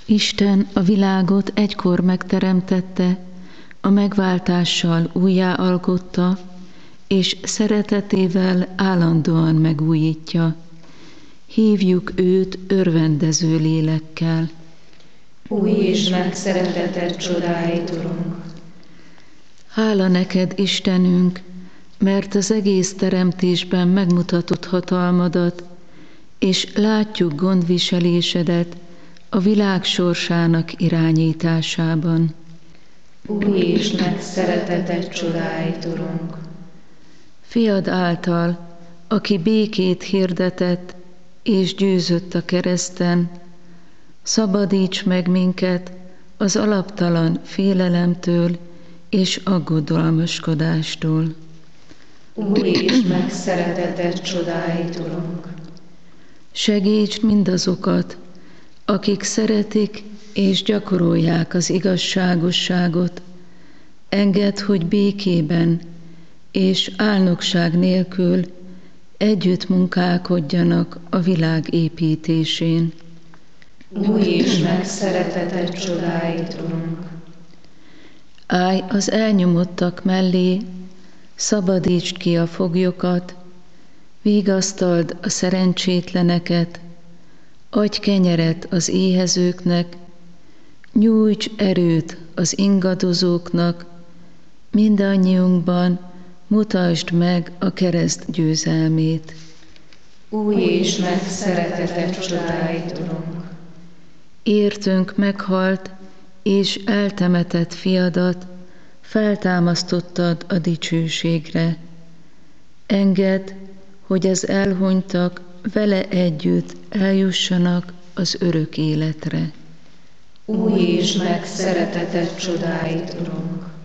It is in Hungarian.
Isten a világot egykor megteremtette, a megváltással újjáalkotta, és szeretetével állandóan megújítja. Hívjuk őt örvendező lélekkel. Új és megszeretetett csodáit, Urunk! Hála neked, Istenünk, mert az egész teremtésben megmutatott hatalmadat, és látjuk gondviselésedet a világ sorsának irányításában. Új és megszeretetett csodáit, Urunk! Fiad által, aki békét hirdetett és győzött a kereszten, szabadíts meg minket az alaptalan félelemtől és aggodalmaskodástól. Új és megszeretetett csodáit, Urunk! Segíts mindazokat, akik szeretik és gyakorolják az igazságosságot, engedd, hogy békében és álnokság nélkül együtt munkálkodjanak a világ építésén. Új és megszeretetett csodáit, Urunk! Állj az elnyomottak mellé, szabadítsd ki a foglyokat, vigasztald a szerencsétleneket, adj kenyeret az éhezőknek, nyújts erőt az ingadozóknak, mindannyiunkban mutasd meg a kereszt győzelmét. Új és megszeretetett csodáit, Urunk! Értünk meghalt és eltemetett fiadat feltámasztottad a dicsőségre. Engedd, hogy az elhunytak vele együtt eljussanak az örök életre. Új és megszeretetett csodáit, Urunk!